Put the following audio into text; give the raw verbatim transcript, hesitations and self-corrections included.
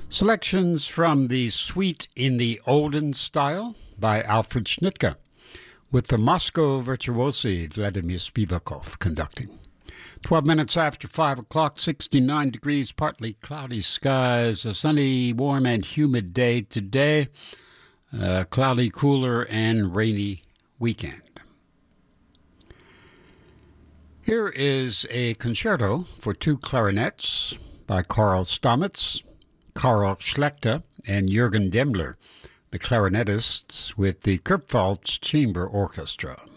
Selections from the Suite in the Olden Style by Alfred Schnittke, with the Moscow virtuosi Vladimir Spivakov conducting. twelve minutes after five o'clock, sixty-nine degrees, partly cloudy skies, a sunny, warm, and humid day today, a cloudy, cooler, and rainy weekend. Here is a concerto for two clarinets by Karl Stamitz, Karl Schlechter, and Jürgen Demmler, the clarinetists with the Kurpfalz Chamber Orchestra.